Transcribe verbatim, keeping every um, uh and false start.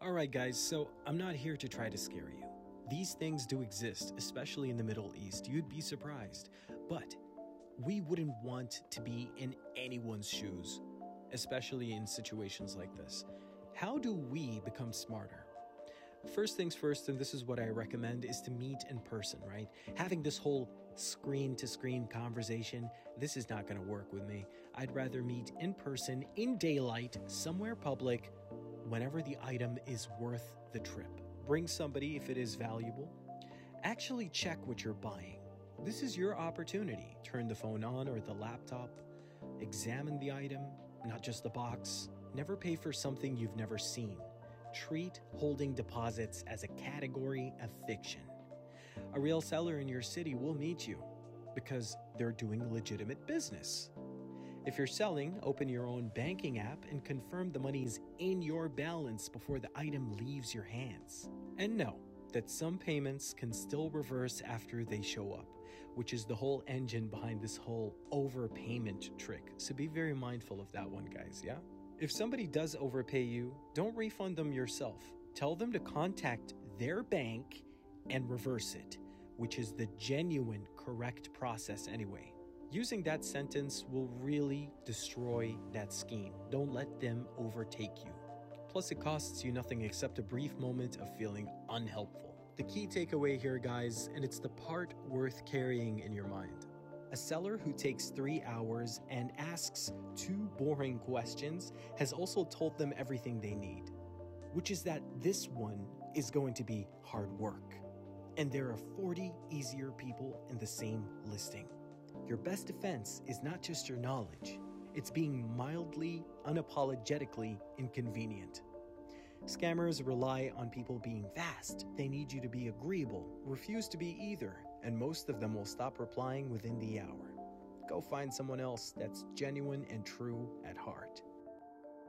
Alright guys, so I'm not here to try to scare you. These things do exist, especially in the Middle East. You'd be surprised. But we wouldn't want to be in anyone's shoes, especially in situations like this. How do we become smarter? First things first, and this is what I recommend, is to meet in person, right? Having this whole screen-to-screen conversation, this is not going to work with me. I'd rather meet in person, in daylight, somewhere public, whenever the item is worth the trip. Bring somebody if it is valuable. Actually check what you're buying. This is your opportunity. Turn the phone on or the laptop. Examine the item, not just the box. Never pay for something you've never seen. Treat holding deposits as a category of fiction. A real seller in your city will meet you because they're doing legitimate business. If you're selling, open your own banking app and confirm the money's in your balance before the item leaves your hands. And know that some payments can still reverse after they show up, which is the whole engine behind this whole overpayment trick. So be very mindful of that one, guys, yeah? If somebody does overpay you, don't refund them yourself. Tell them to contact their bank and reverse it, which is the genuine correct process anyway. Using that sentence will really destroy that scheme. Don't let them overtake you. Plus, it costs you nothing except a brief moment of feeling unhelpful. The key takeaway here, guys, and it's the part worth carrying in your mind. A seller who takes three hours and asks two boring questions has also told them everything they need, which is that this one is going to be hard work. And there are forty easier people in the same listing. Your best defense is not just your knowledge, it's being mildly, unapologetically inconvenient. Scammers rely on people being fast. They need you to be agreeable, refuse to be either, and most of them will stop replying within the hour. Go find someone else that's genuine and true at heart.